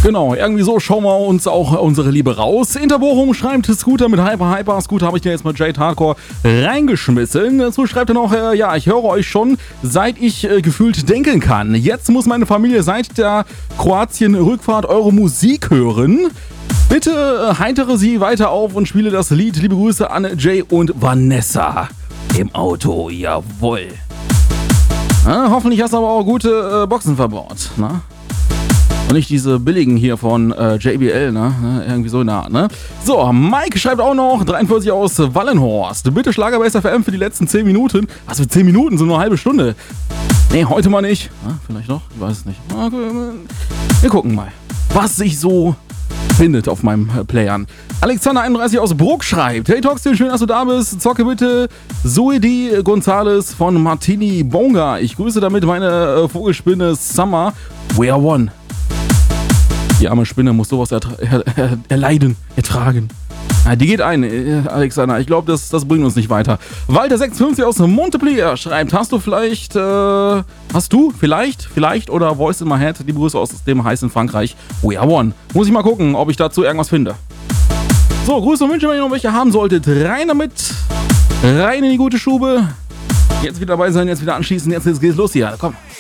Genau, irgendwie so schauen wir uns auch unsere Liebe raus. Interbochum schreibt Scooter mit Hyper. Scooter habe ich dir jetzt mit Jade Hardcore reingeschmissen. Dazu schreibt er noch, ja, ich höre euch schon, seit ich gefühlt denken kann. Jetzt muss meine Familie seit der Kroatien-Rückfahrt eure Musik hören. Bitte heitere sie weiter auf und spiele das Lied. Liebe Grüße an Jay und Vanessa im Auto. Jawohl. Hoffentlich hast du aber auch gute Boxen verbaut, ne? Und nicht diese billigen hier von JBL, ne? Irgendwie so in der Art, ne? So, Mike schreibt auch noch, 43 aus Wallenhorst. Bitte Schlagerbase FM für die letzten 10 Minuten. Also 10 Minuten, so nur eine halbe Stunde. Nee, heute mal nicht. Vielleicht noch? Ich weiß es nicht. Wir gucken mal, was sich so findet auf meinem Playern. Alexander 31 aus Bruck schreibt: Hey Toxin, schön, dass du da bist. Zocke bitte Suedi Gonzales von Martini Bonga. Ich grüße damit meine Vogelspinne Summer. We are one. Die arme Spinne muss sowas erleiden, ertragen. Die geht ein, Alexander. Ich glaube, das bringt uns nicht weiter. Walter 56 aus Montpellier schreibt: Hast du vielleicht oder Voice in my head, liebe Grüße aus dem heißen Frankreich. We are one. Muss ich mal gucken, ob ich dazu irgendwas finde. So, Grüße und Wünsche, wenn ihr noch welche haben solltet. Rein damit. Rein in die gute Stube. Jetzt wieder dabei sein, jetzt wieder anschließen. Jetzt geht's los hier. Komm.